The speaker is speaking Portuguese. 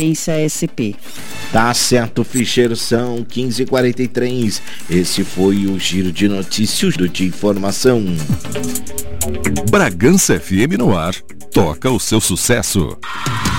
Agência SP. Tá certo, ficheiro, são 15h43. Esse foi o Giro de Notícias do Dia Informação. Bragança FM no ar. Toca o seu sucesso.